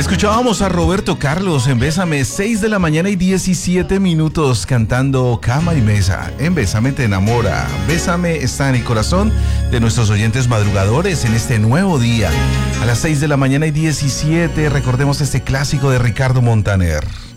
Escuchábamos a Roberto Carlos en Bésame, 6 de la mañana y 17 minutos, cantando Cama y Mesa. En Bésame te enamora. Bésame está en el corazón de nuestros oyentes madrugadores en este nuevo día. A las 6 de la mañana y 17, recordemos este clásico de Ricardo Montaner.